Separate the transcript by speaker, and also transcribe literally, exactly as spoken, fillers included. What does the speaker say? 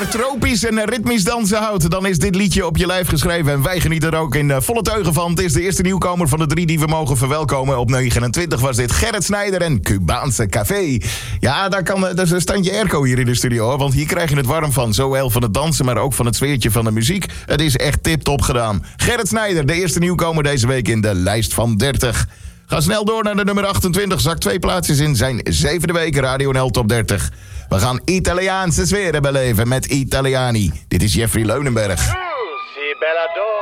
Speaker 1: naar tropisch en ritmisch dansen houdt, dan is dit liedje op je lijf geschreven. En wij genieten er ook in volle teugen van. Het is de eerste nieuwkomer van de drie die we mogen verwelkomen. Op negenentwintig was dit Gerrit Snijder en Cubaanse Café. Ja, daar kan dat is een standje airco hier in de studio, hoor. Want hier krijg je het warm van. Zowel van het dansen, maar ook van het sfeertje van de muziek. Het is echt tip-top gedaan. Gerrit Snijder, de eerste nieuwkomer deze week in de lijst van dertig. Ga snel door naar de nummer achtentwintig. Zak twee plaatsjes in zijn zevende week Radio N L Top dertig. We gaan Italiaanse sferen beleven met Italiani. Dit is Jeffrey Leunenberg.
Speaker 2: Si bella donna.